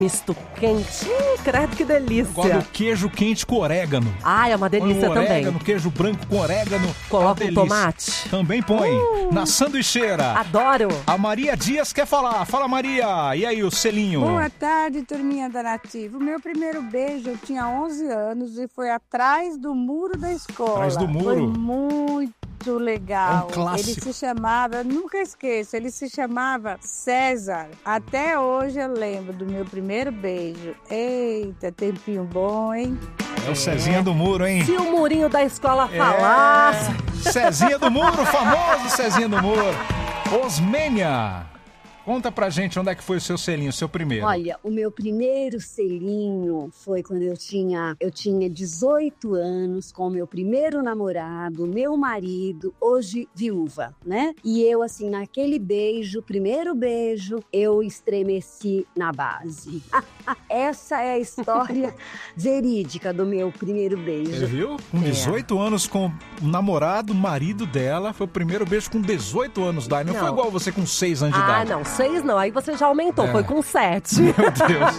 Misto quente, credo que delícia. Eu gosto do queijo quente com orégano. Ah, é uma delícia orégano, também. Queijo branco com orégano. Coloca um tomate. Também põe na sanduicheira. Adoro. A Maria Dias quer falar. Fala, Maria. E aí, o selinho? Boa tarde, turminha da Nativa. O meu primeiro beijo, eu tinha 11 anos e foi atrás do muro da escola. Atrás do muro. Foi muito legal. É um clássico. Ele se chamava, nunca esqueço, ele se chamava César. Até hoje eu lembro do meu primeiro beijo. Eita, tempinho bom, hein? É o Cezinha do Muro, hein? Se o murinho da escola falasse. Cezinha do Muro, famoso Cezinha do Muro. Osmênia. Conta pra gente onde é que foi o seu selinho, o seu primeiro. Olha, o meu primeiro selinho foi quando eu tinha 18 anos, com o meu primeiro namorado, meu marido, hoje viúva, né? E eu, assim, naquele beijo, primeiro beijo, eu estremeci na base. Essa é a história verídica do meu primeiro beijo. Você viu? Com 18 anos, com o namorado, o marido dela, foi o primeiro beijo com 18 anos de idade. Não foi igual você com 6 anos de idade. Não. 6 não, aí você já aumentou, foi com 7. Meu Deus.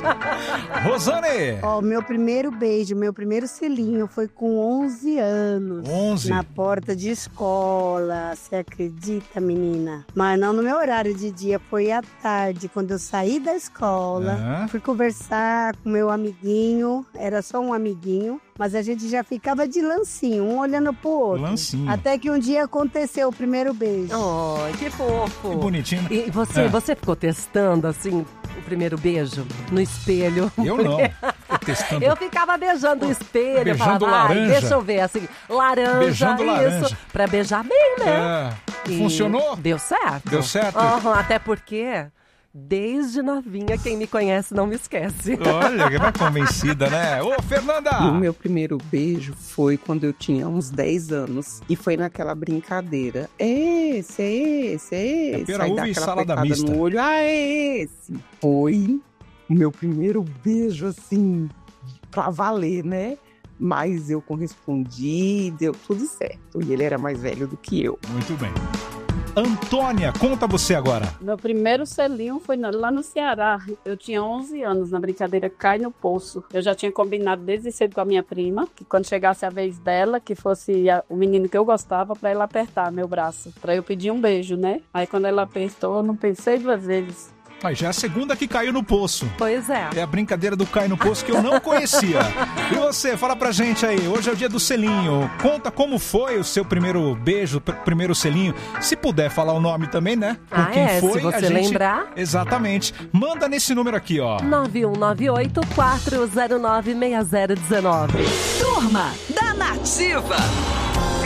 Rosane! Ó, meu primeiro beijo, meu primeiro selinho foi com 11 anos. 11? Na porta de escola, você acredita, menina? Mas não no meu horário de dia, foi à tarde, quando eu saí da escola. Fui conversar com meu amiguinho, era só um amiguinho. Mas a gente já ficava de lancinho, um olhando pro outro. Lancinho. Até que um dia aconteceu o primeiro beijo. Ai, que fofo. Que bonitinho. E você ficou testando, assim, o primeiro beijo no espelho? Eu não. Fiquei testando. Eu ficava beijando o espelho. Beijando falava, laranja. Deixa eu ver, assim, laranja, Beijando laranja. isso. Pra beijar bem, né? E funcionou? Deu certo. Deu certo? Até porque... Desde novinha, quem me conhece não me esquece. Olha, que vai convencida, né? Ô, Fernanda! O meu primeiro beijo foi quando eu tinha uns 10 anos. E foi naquela brincadeira. Esse. Aí dá aquela salada mista. no olho. É esse. Foi o meu primeiro beijo, assim, pra valer, né? Mas eu correspondi, deu tudo certo. E ele era mais velho do que eu. Muito bem. Antônia, conta você agora. Meu primeiro selinho foi lá no Ceará. Eu tinha 11 anos na brincadeira Cai no Poço. Eu já tinha combinado desde cedo com a minha prima, que quando chegasse a vez dela, que fosse o menino que eu gostava, pra ela apertar meu braço, pra eu pedir um beijo, né? Aí quando ela apertou, eu não pensei 2 vezes. Mas já é a segunda que caiu no poço. Pois é. É a brincadeira do cai no poço que eu não conhecia. E você, fala pra gente aí, hoje é o dia do selinho. Conta como foi o seu primeiro beijo, primeiro selinho. Se puder falar o nome também, né? Com quem foi, se você lembrar. Exatamente. Manda nesse número aqui, ó. 9198-409-6019. Turma da Nativa.